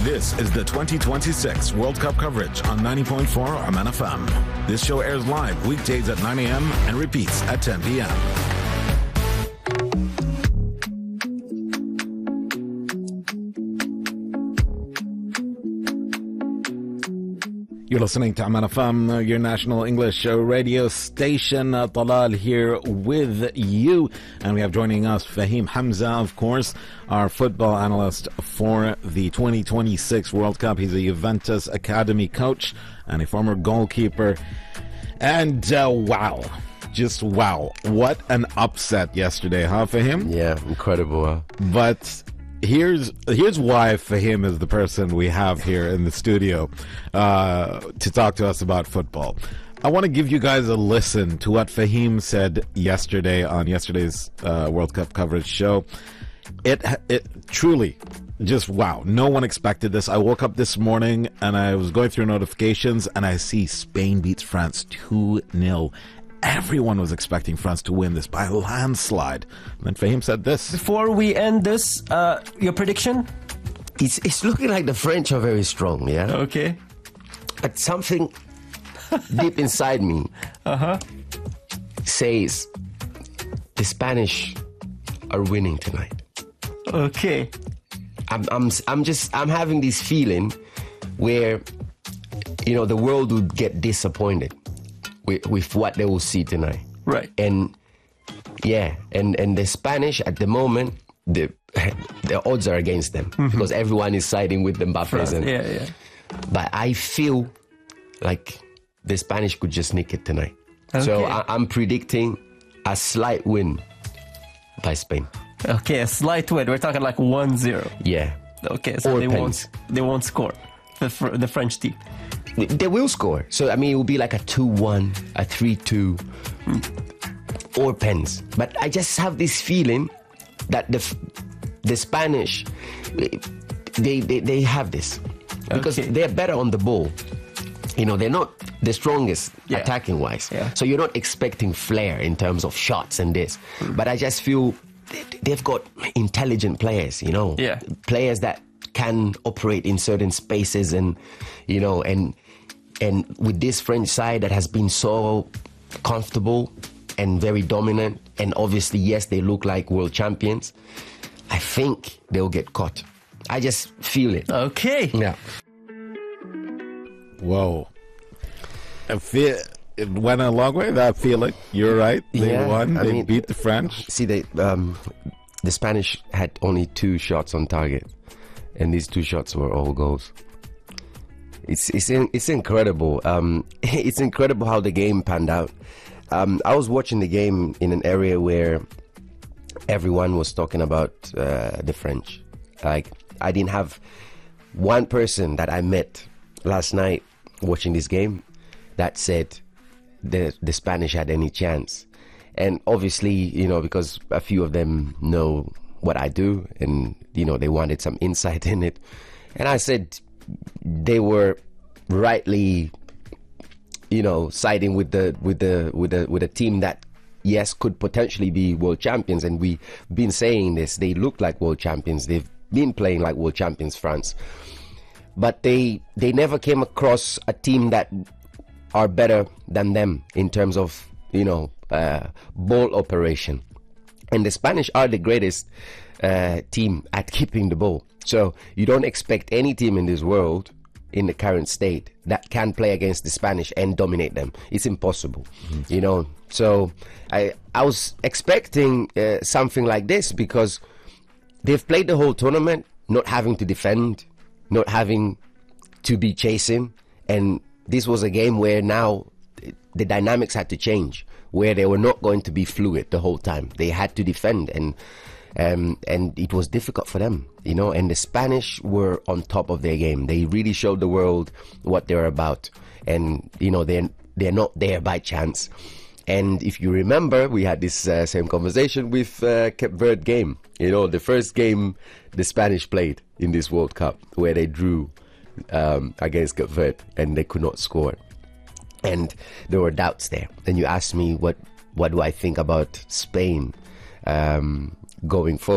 This is the 2026 World Cup coverage on 90.4 Oman FM. This show airs live weekdays at 9 a.m. and repeats at 10 p.m. You're listening to Oman FM, your national English radio station. Talal here with you. And we have joining us Fahim Hamza, of course, our football analyst for the 2026 World Cup. He's a Juventus Academy coach and a former goalkeeper. And wow, just wow. What an upset yesterday, huh, Fahim? Yeah, incredible. Huh? But Here's why Fahim is the person we have here in the studio to talk to us about football. I want to give you guys a listen to what Fahim said yesterday on yesterday's World Cup coverage show. It truly just wow. No one expected this. I woke up this morning and I was going through notifications and I see Spain beats France 2-0. Everyone was expecting France to win this by a landslide. And then Fahim said this. Before we end this, your prediction? It's looking like the French are very strong, yeah? Okay. But something deep inside me says the Spanish are winning tonight. Okay. I'm having this feeling where, you know, the world would get disappointed with what they will see tonight. Right. And yeah, and the Spanish at the moment, the odds are against them because everyone is siding with Mbappe. Yeah. But I feel like the Spanish could just nick it tonight. Okay. So I'm predicting a slight win by Spain. Okay, a slight win. We're talking like 1-0. Yeah. Okay, so Or they pens. won't score, the French team. They will score. So, I mean, it will be like a 2-1, a 3-2, or pens. But I just have this feeling that the Spanish, they have this. Because they're better on the ball. You know, they're not the strongest attacking-wise. Yeah. So you're not expecting flair in terms of shots and this. But I just feel they've got intelligent players, you know. Yeah. Players that can operate in certain spaces and, you know, and with this French side that has been so comfortable and very dominant, and obviously, yes, they look like world champions, I think they'll get caught. I just feel it. Okay. Yeah. Whoa. It went a long way, that feeling. You're right. They won. They beat the French. See, the Spanish had only 2 shots on target, and these 2 shots were all goals. It's incredible. It's incredible how the game panned out. I was watching the game in an area where everyone was talking about the French. Like, I didn't have one person that I met last night watching this game that said the Spanish had any chance. And obviously, you know, because a few of them know what I do, and you know, they wanted some insight in it. And I said they were rightly, you know, siding with the team that, yes, could potentially be world champions. And we've been saying this. They look like world champions. They've been playing like world champions, France. But they never came across a team that are better than them in terms of, you know, ball operation. And the Spanish are the greatest team at keeping the ball. So you don't expect any team in this world, in the current state, that can play against the Spanish and dominate them. It's impossible, you know. So I was expecting something like this, because they've played the whole tournament not having to defend, not having to be chasing, and this was a game where now the dynamics had to change, where they were not going to be fluid the whole time. They had to defend, and it was difficult for them, you know. And the Spanish were on top of their game. They really showed the world what they're about, and you know, they're not there by chance. And if you remember, we had this same conversation with Cape Verde game. You know, the first game the Spanish played in this World Cup, where they drew against Cape Verde and they could not score. And there were doubts there. And you asked me what do I think about Spain going forward.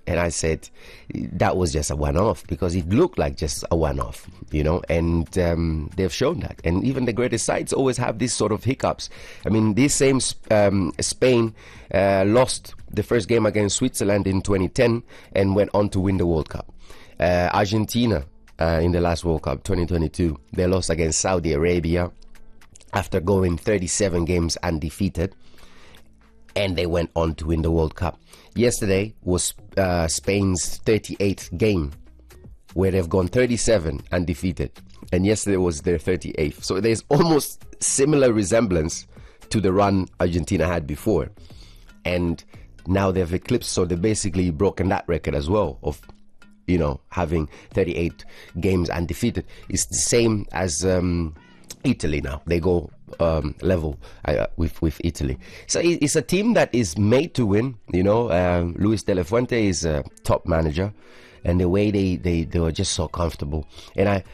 And I said that was just a one-off, because it looked like just a one-off, and they've shown that. And even the greatest sides always have these sort of hiccups. I mean, this same Spain lost the first game against Switzerland in 2010 and went on to win the World Cup. Argentina, in the last World Cup, 2022, they lost against Saudi Arabia after going 37 games undefeated, and they went on to win the World Cup. Yesterday was Spain's 38th game, where they've gone 37 undefeated, and yesterday was their 38th. So there's almost similar resemblance to the run Argentina had before, and now they've eclipsed, so they've basically broken that record as well of having 38 games undefeated. It's the same as Italy now. They go level with Italy. So it's a team that is made to win. Luis de la Fuente is a top manager, and the way they were just so comfortable. And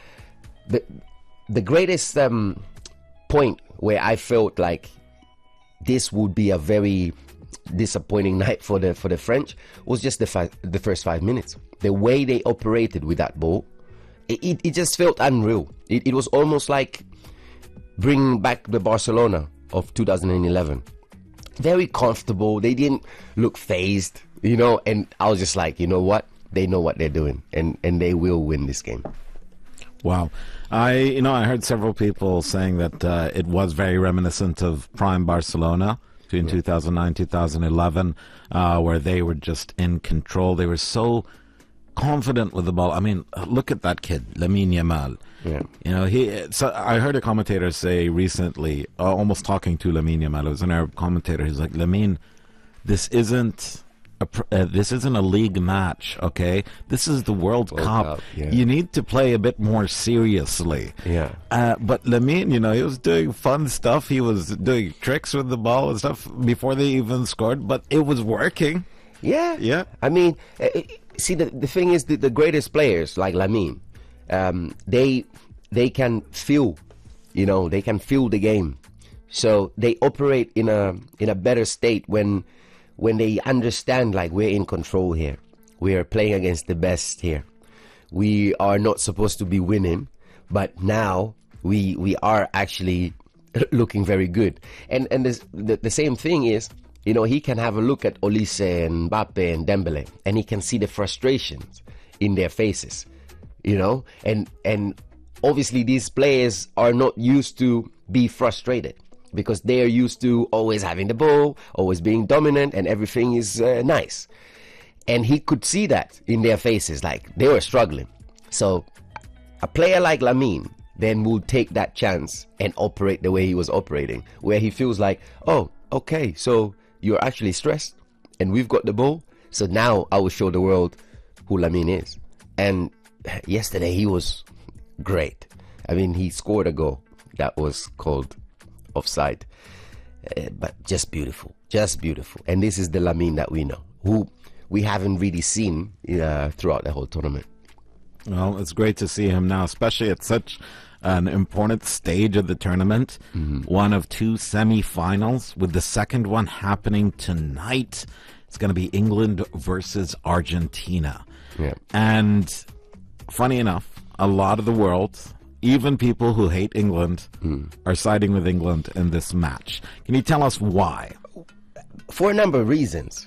the greatest point where I felt like this would be a very disappointing night for the French was just the first 5 minutes. The way they operated with that ball, it just felt unreal. It was almost like bringing back the Barcelona of 2011. Very comfortable. They didn't look phased, and I was just like, you know what? They know what they're doing, and they will win this game. Wow. I heard several people saying that it was very reminiscent of prime Barcelona between 2009, 2011, where they were just in control. They were so confident with the ball. I mean, look at that kid, Lamine Yamal. Yeah. So I heard a commentator say recently, almost talking to Lamine Yamal, it was an Arab commentator, he's like, Lamine, this isn't a league match, okay? This is the World Cup. Yeah. You need to play a bit more seriously. Yeah. But Lamine, he was doing fun stuff. He was doing tricks with the ball and stuff before they even scored, but it was working. Yeah. Yeah. I mean, see, the thing is, the greatest players like Lamine, they can feel, they can feel the game. So they operate in a better state when they understand, like, we're in control here. We are playing against the best here. We are not supposed to be winning, but now we are actually looking very good. And the same thing is, he can have a look at Olise and Mbappe and Dembele, and he can see the frustrations in their faces, and obviously these players are not used to be frustrated, because they are used to always having the ball, always being dominant, and everything is nice. And he could see that in their faces, like they were struggling. So a player like Lamine then will take that chance and operate the way he was operating, where he feels like, oh, okay, so you're actually stressed and we've got the ball, so now I will show the world who Lamine is. And yesterday he was great. I mean, he scored a goal that was called offside, but just beautiful. And this is the Lamine that we know, who we haven't really seen throughout the whole tournament. Well, it's great to see him now, especially at such an important stage of the tournament. One of two semi-finals, with the second one happening tonight. It's going to be England versus Argentina. Yeah. And funny enough, a lot of the world, even people who hate England, are siding with England in this match. Can you tell us why? For a number of reasons.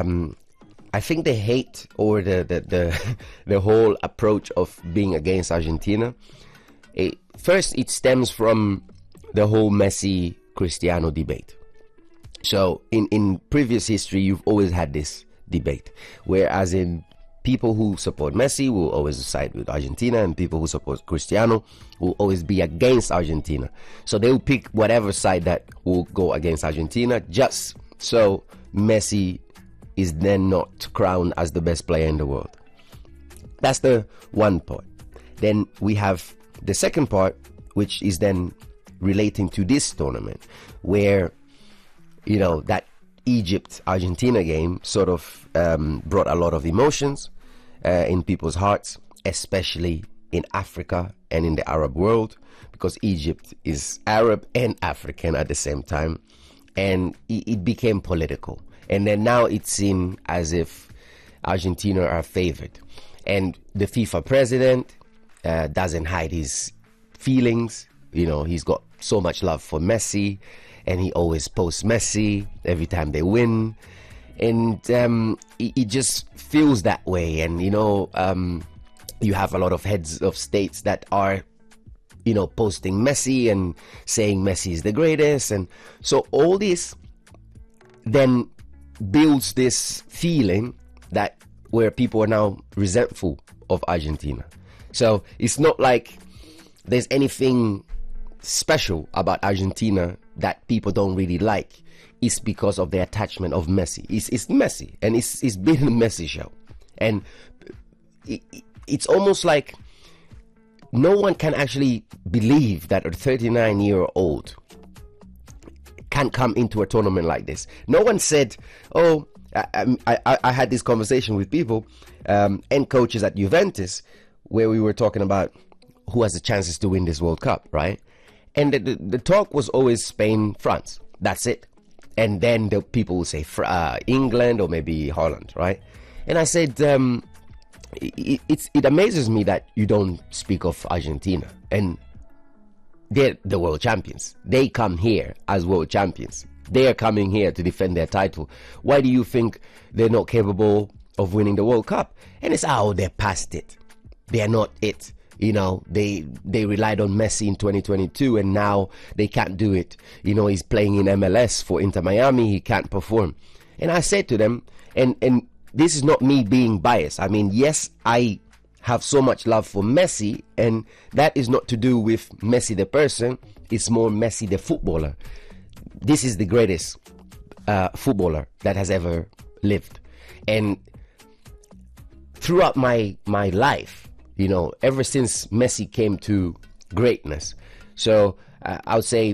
I think the hate, or the whole approach of being against Argentina, first it stems from the whole Messi Cristiano debate. So in previous history, you've always had this debate, whereas in people who support Messi will always side with Argentina, and people who support Cristiano will always be against Argentina. So they will pick whatever side that will go against Argentina, just so Messi is then not crowned as the best player in the world. That's the one part. Then we have the second part, which is then relating to this tournament, where, that Egypt-Argentina game sort of brought a lot of emotions in people's hearts, especially in Africa and in the Arab world, because Egypt is Arab and African at the same time, and it became political. And then now it's seen as if Argentina are favored. And the FIFA president doesn't hide his feelings. You know, he's got so much love for Messi, and he always posts Messi every time they win. And it just feels that way. And, you know, you have a lot of heads of states that are, you know, posting Messi and saying Messi is the greatest. And so all this then builds this feeling that where people are now resentful of Argentina. So it's not like there's anything special about Argentina that people don't really like. It's because of the attachment of Messi. It's Messi, and it's been a Messi show. And it's almost like no one can actually believe that a 39-year-old can come into a tournament like this. No one said, oh, I had this conversation with people and coaches at Juventus where we were talking about who has the chances to win this World Cup, right? And the talk was always Spain, France. That's it. And then the people will say England or maybe Holland, right? And I said, it amazes me that you don't speak of Argentina. And they're the world champions. They come here as world champions. They are coming here to defend their title. Why do you think they're not capable of winning the World Cup? And it's, oh, they're past it. They are not it. You know, they relied on Messi in 2022 and now they can't do it. You know, he's playing in MLS for Inter Miami. He can't perform. And I said to them, and this is not me being biased. I mean, yes, I have so much love for Messi, and that is not to do with Messi the person. It's more Messi the footballer. This is the greatest footballer that has ever lived. And throughout my life, you know, ever since Messi came to greatness. So I would say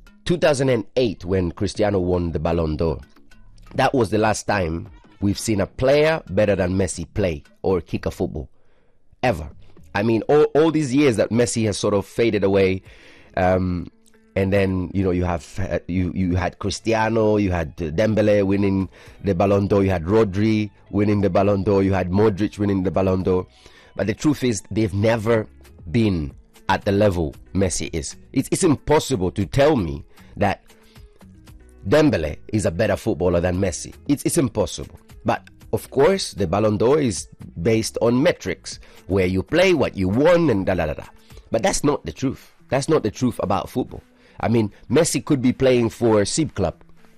2008 when Cristiano won the Ballon d'Or. That was the last time we've seen a player better than Messi play or kick a football. Ever. I mean, all these years that Messi has sort of faded away. And then, you know, you have you had Cristiano, you had Dembele winning the Ballon d'Or, you had Rodri winning the Ballon d'Or, you had Modric winning the Ballon d'Or. But the truth is, they've never been at the level Messi is. It's impossible to tell me that Dembele is a better footballer than Messi. It's impossible. But of course, the Ballon d'Or is based on metrics, where you play, what you won, and da-da-da-da. But that's not the truth. That's not the truth about football. I mean, Messi could be playing for Sib Club,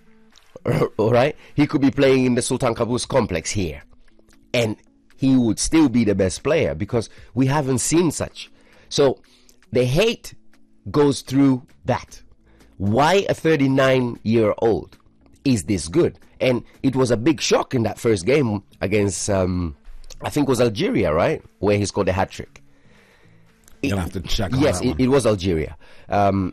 all right? He could be playing in the Sultan Qaboos complex here. And he would still be the best player because we haven't seen such. So the hate goes through that. Why a 39-year-old is this good? And it was a big shock in that first game against, I think it was Algeria, right? Where he scored a hat-trick. You'll have to check on yes, that one. it was Algeria. And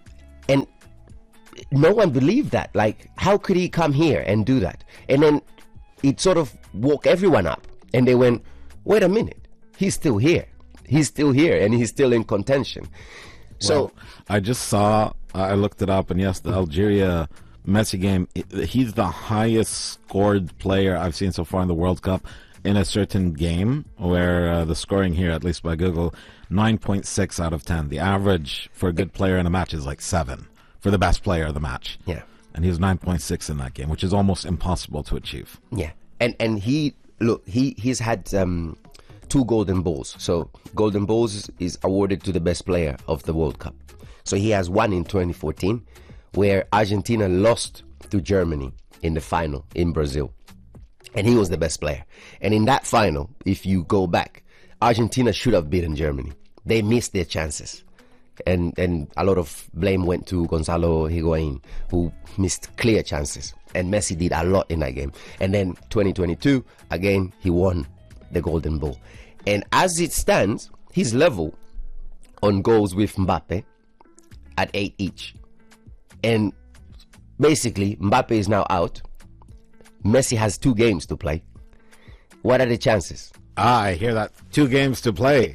no one believed that. Like, how could he come here and do that? And then it sort of woke everyone up. And they went, wait a minute, he's still here. He's still here and he's still in contention. So Well, I just saw, I looked it up, and yes, the Algeria Messi game, he's the highest scored player I've seen so far in the World Cup in a certain game, where the scoring here, at least by Google, 9.6 out of 10. The average for a good player in a match is like 7 for the best player of the match. yeah, And he was 9.6 in that game, which is almost impossible to achieve. yeah. And he's had 2 golden balls. So golden balls is awarded to the best player of the World Cup. So he has one in 2014 where Argentina lost to Germany in the final in Brazil. And he was the best player. And in that final, if you go back, Argentina should have beaten Germany. They missed their chances. And a lot of blame went to Gonzalo Higuain, who missed clear chances. And Messi did a lot in that game. And then 2022, again, he won the Golden Ball. And as it stands, he's level on goals with Mbappe at 8 each. And basically, Mbappe is now out. Messi has 2 games to play. What are the chances? I hear that. 2 games to play.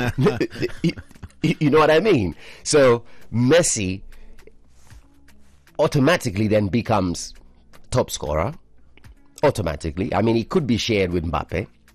You know what I mean? So Messi automatically then becomes top scorer. Automatically. I mean, it could be shared with Mbappe.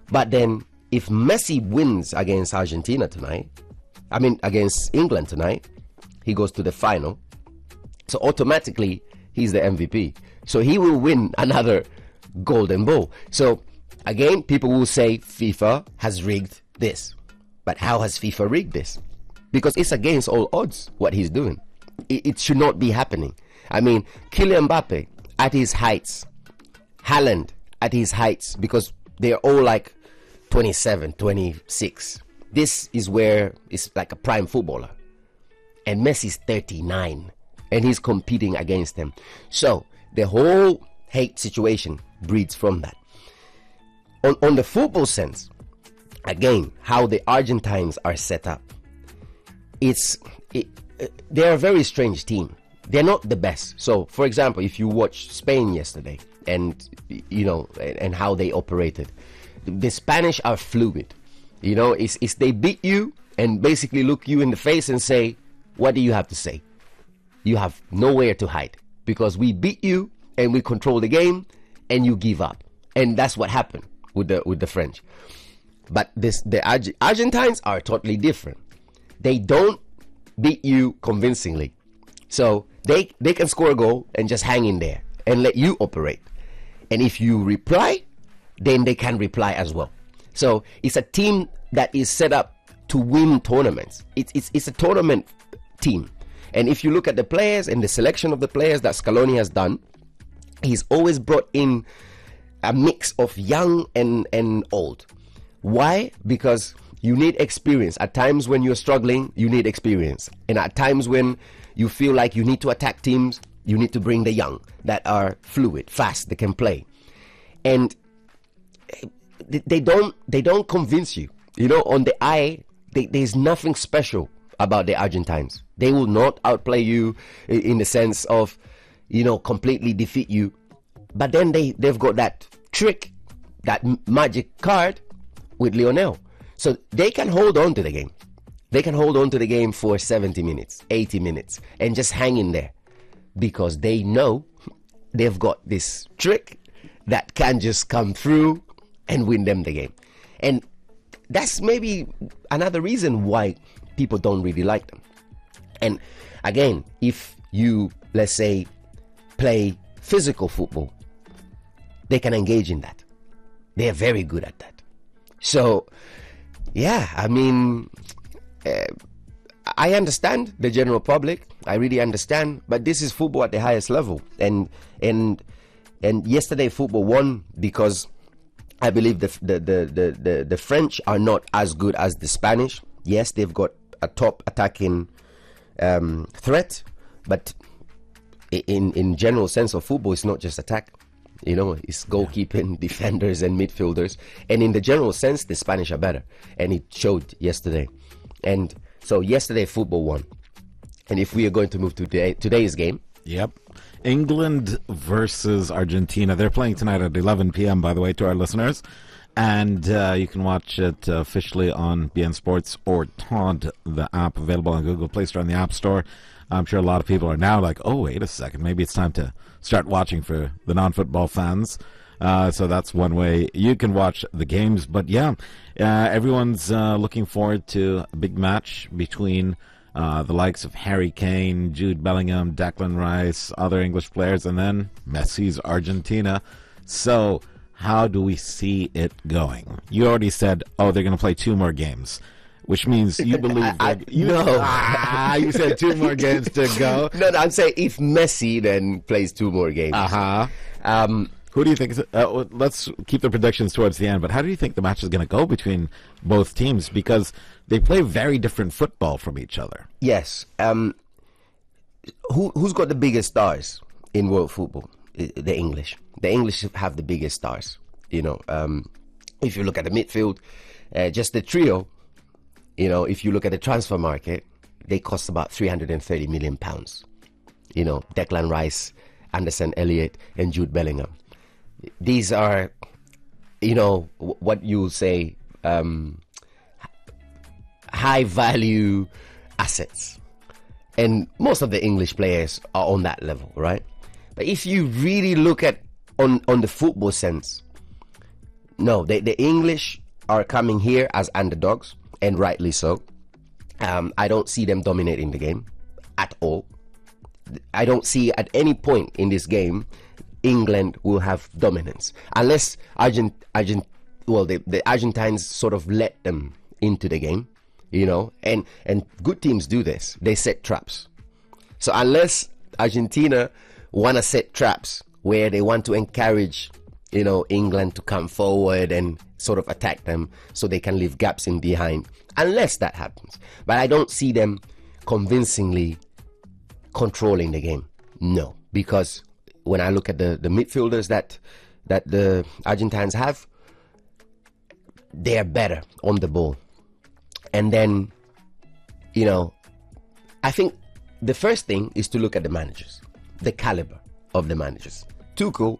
But then if Messi wins against Argentina tonight, against England tonight, he goes to the final. So automatically, he's the MVP. So he will win another Golden Ball. So again, people will say FIFA has rigged this. But how has FIFA rigged this? Because it's against all odds what he's doing. It should not be happening. I mean, Kylian Mbappe at his heights, Haaland at his heights, because they're all like 27, 26. This is where it's like a prime footballer. And Messi's 39 and he's competing against them. So the whole hate situation breeds from that. On the football sense, again, how the Argentines are set up, they're a very strange team. They're not the best. So, for example, if you watch Spain yesterday and and how they operated, the Spanish are fluid. It's they beat you and basically look you in the face and say, what do you have to say? You have nowhere to hide because we beat you and we control the game and you give up. And that's what happened with the French. But the Argentines are totally different. They don't beat you convincingly. So they can score a goal and just hang in there and let you operate. And if you reply, then they can reply as well. So it's a team that is set up to win tournaments. It's a tournament team. And if you look at the players and the selection of the players that Scaloni has done, he's always brought in a mix of young and old. Why? Because you need experience. At times when you're struggling, you need experience. And at times when you feel like you need to attack teams, you need to bring the young that are fluid, fast, they can play. And they don't convince you. On the eye, there's nothing special about the Argentines. They will not outplay you in the sense of, completely defeat you. But then they've got that trick, that magic card with Lionel. So they can hold on to the game. They can hold on to the game for 70 minutes, 80 minutes, and just hang in there because they know they've got this trick that can just come through and win them the game. And that's maybe another reason why people don't really like them. And again, if you, let's say, play physical football, they can engage in that. They're very good at that. So, yeah, I understand the general public. I really understand. But this is football at the highest level. And yesterday football won because I believe the French are not as good as the Spanish. Yes, they've got a top attacking threat, but in general sense of football, it's not just attack. It's goalkeeping, defenders, and midfielders. And in the general sense, the Spanish are better, and it showed yesterday. And so yesterday, football won. And if we are going to move to today's game, yep, England versus Argentina. They're playing tonight at 11 p.m. By the way, to our listeners. And you can watch it officially on BN Sports or TOD, the app available on Google Play Store and the App Store. I'm sure a lot of people are now like, oh, wait a second, maybe it's time to start watching for the non-football fans. So that's one way you can watch the games. But yeah, everyone's looking forward to a big match between the likes of Harry Kane, Jude Bellingham, Declan Rice, other English players, and then Messi's Argentina. So how do we see it going? You already said, oh, they're going to play 2 more games, which means you believe that... you said 2 more games to go. No, I'm saying if Messi then plays 2 more games. Who do you think is... let's keep the predictions towards the end, but how do you think the match is going to go between both teams? Because they play very different football from each other. Yes. Who's got the biggest stars in world football? The English. The English have the biggest stars. If you look at the midfield, just the trio, if you look at the transfer market, they cost about £330 million. Declan Rice, Anderson Elliott, and Jude Bellingham. These are, what you say, high value assets. And most of the English players are on that level, right? But if you really look at on the football sense, No, the English are coming here as underdogs, and rightly so. I don't see them dominating the game at all. I don't see at any point in this game England will have dominance unless the Argentines sort of let them into the game, you know. And good teams do this; they set traps. So unless Argentina want to set traps where they want to encourage, you know, England to come forward and sort of attack them so they can leave gaps in behind, unless that happens. But I don't see them convincingly controlling the game. No, because when I look at the midfielders that the Argentines have, they are better on the ball. And then, you know, I think the first thing is to look at the managers, the caliber of the managers. Tuchel,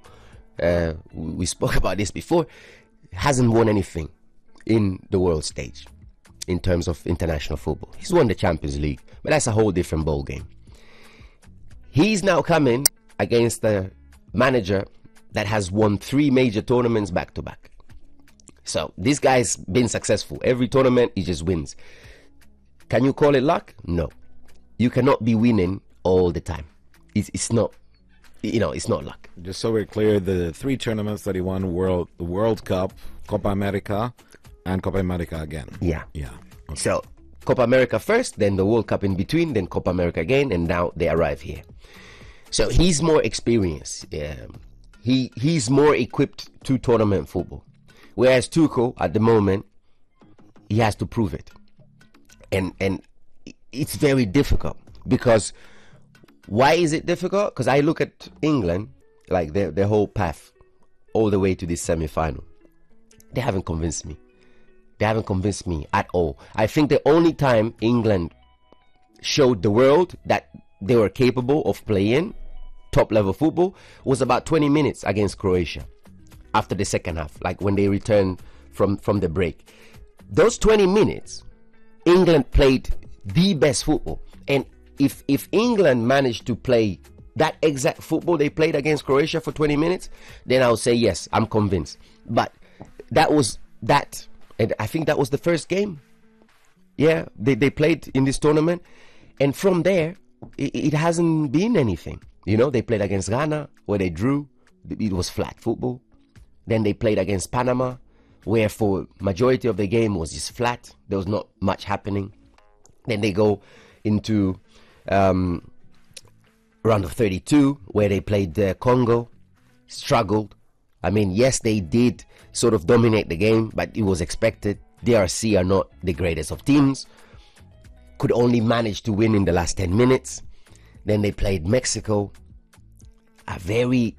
we spoke about this before, hasn't won anything in the world stage in terms of international football. He's won the Champions League, but that's a whole different ball game. He's now coming against the manager that has won 3 major tournaments back to back. So this guy's been successful. Every tournament he just wins. Can you call it luck? No. You cannot be winning all the time. It's not, you know, it's not luck. Just so we're clear, the 3 tournaments that he won, the World Cup, Copa America, and Copa America again. Yeah. Yeah. Okay. So Copa America first, then the World Cup in between, then Copa America again, and now they arrive here. So he's more experienced. He's more equipped to tournament football. Whereas Tuchel, at the moment, he has to prove it. And it's very difficult. Because why is it difficult? Because I look at England, like their whole path, all the way to this semi-final. They haven't convinced me. They haven't convinced me at all. I think the only time England showed the world that they were capable of playing top-level football was about 20 minutes against Croatia after the second half, like when they returned from the break. Those 20 minutes, England played the best football. And if England managed to play that exact football they played against Croatia for 20 minutes, then I'll say, yes, I'm convinced. But that was that. And I think that was the first game. Yeah, they played in this tournament. And from there, it hasn't been anything. You know, they played against Ghana, where they drew. It was flat football. Then they played against Panama, where for majority of the game was just flat. There was not much happening. Then they go into round of 32, where they played Congo, struggled. I mean, yes, they did sort of dominate the game, but it was expected. DRC are not the greatest of teams. Could only manage to win in the last 10 minutes. Then they played Mexico, a very,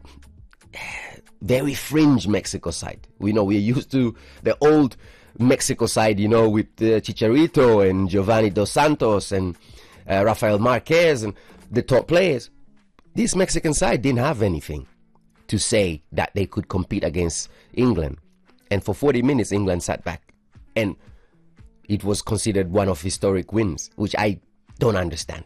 very fringe Mexico side. We know we're used to the old Mexico side, you know, with Chicharito and Giovanni Dos Santos and Rafael Marquez and the top players. This Mexican side didn't have anything to say that they could compete against England. And for 40 minutes, England sat back. And it was considered one of historic wins, which I don't understand.